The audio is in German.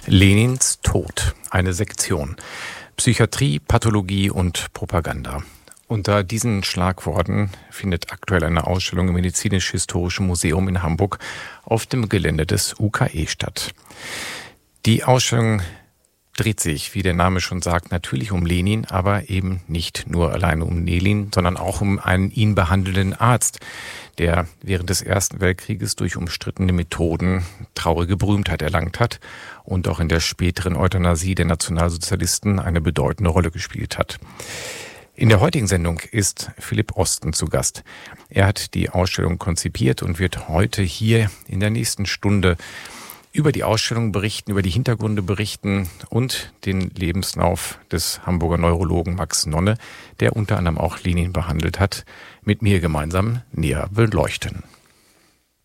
Lenins Tod, eine Sektion. Psychiatrie, Pathologie und Propaganda. Unter diesen Schlagworten findet aktuell eine Ausstellung im Medizinisch-Historischen Museum in Hamburg auf dem Gelände des UKE statt. Die Ausstellung dreht sich, wie der Name schon sagt, natürlich um Lenin, aber eben nicht nur alleine um Lenin, sondern auch um einen ihn behandelnden Arzt, der während des Ersten Weltkrieges durch umstrittene Methoden traurige Berühmtheit erlangt hat und auch in der späteren Euthanasie der Nationalsozialisten eine bedeutende Rolle gespielt hat. In der heutigen Sendung ist Philipp Osten zu Gast. Er hat die Ausstellung konzipiert und wird heute hier in der nächsten Stunde über die Ausstellung berichten, über die Hintergründe berichten und den Lebenslauf des Hamburger Neurologen Max Nonne, der unter anderem auch Lenin behandelt hat, mit mir gemeinsam näher beleuchten.